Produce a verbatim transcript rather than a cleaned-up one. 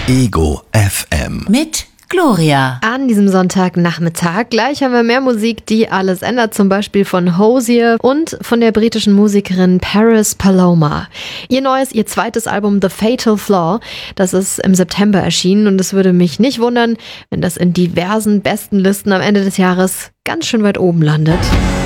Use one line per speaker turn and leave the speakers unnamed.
Ego F M.
Mit Gloria.
An diesem Sonntagnachmittag gleich haben wir mehr Musik, die alles ändert, zum Beispiel von Hozier und von der britischen Musikerin Paris Paloma. Ihr neues, ihr zweites Album The Fatal Flaw, das ist im September erschienen und es würde mich nicht wundern, wenn das in diversen besten Listen am Ende des Jahres ganz schön weit oben landet.